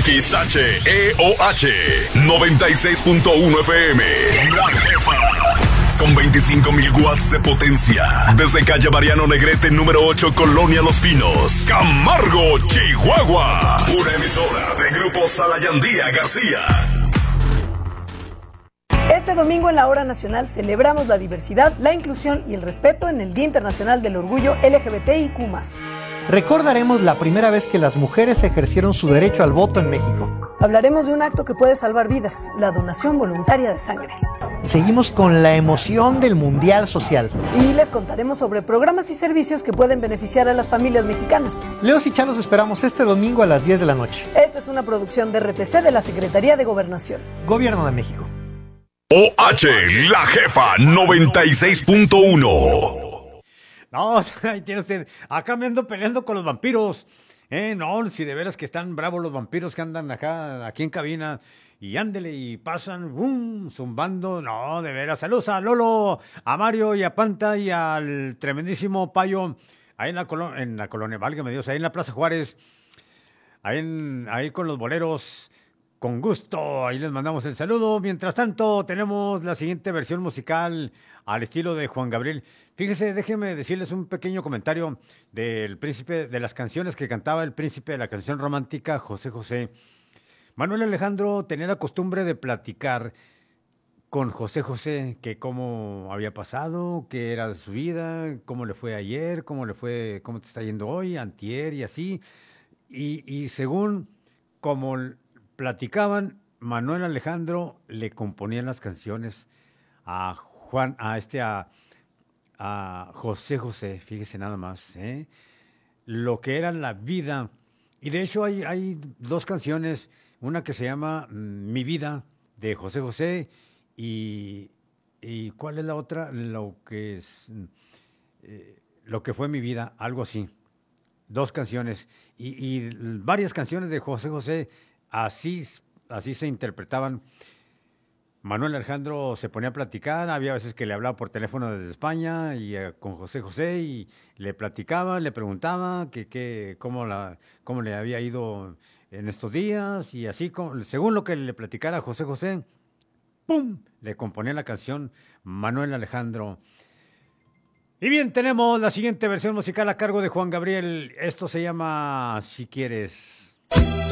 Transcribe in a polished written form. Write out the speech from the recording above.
XHEOH 96.1 FM. La Jefa. Con 25,000 watts de potencia. Desde calle Mariano Negrete, número 8, Colonia Los Pinos, Camargo, Chihuahua. Una emisora de Grupo Salayandía García. Este domingo en la Hora Nacional celebramos la diversidad, la inclusión y el respeto en el Día Internacional del Orgullo LGBTIQ+. Recordaremos la primera vez que las mujeres ejercieron su derecho al voto en México. Hablaremos de un acto que puede salvar vidas, la donación voluntaria de sangre. Seguimos con la emoción del Mundial Social. Y les contaremos sobre programas y servicios que pueden beneficiar a las familias mexicanas. Leos y Chá los esperamos este domingo a las 10 de la noche. Esta es una producción de RTC de la Secretaría de Gobernación. Gobierno de México. OH, La Jefa 96.1. No, ahí tiene usted. Acá me ando peleando con los vampiros. No, si de veras que están bravos los vampiros que andan aquí en cabina. Y ándele y pasan, ¡bum!, zumbando. No, de veras. Saludos a Lolo, a Mario y a Panta y al tremendísimo Payo. Ahí en la colonia, válgame Dios, ahí en la Plaza Juárez. Ahí con los boleros. Con gusto, ahí les mandamos el saludo. Mientras tanto, tenemos la siguiente versión musical al estilo de Juan Gabriel. Fíjese, déjenme decirles un pequeño comentario del príncipe, de las canciones que cantaba el príncipe de la canción romántica, José José. Manuel Alejandro tenía la costumbre de platicar con José José, que cómo había pasado, qué era de su vida, cómo le fue ayer, cómo te está yendo hoy, antier y así. Y según como platicaban, Manuel Alejandro le componía las canciones a José José, fíjese nada más, lo que era la vida. Y de hecho hay dos canciones, una que se llama Mi Vida, de José José, y ¿cuál es la otra? Lo que fue mi vida, algo así. Dos canciones, y varias canciones de José José. Así se interpretaban. Manuel Alejandro se ponía a platicar, había veces que le hablaba por teléfono desde España y con José José y le platicaba, le preguntaba cómo le había ido en estos días y así, según lo que le platicara José José, ¡pum!, le componía la canción Manuel Alejandro. Y bien, tenemos la siguiente versión musical a cargo de Juan Gabriel. Esto se llama Si Quieres.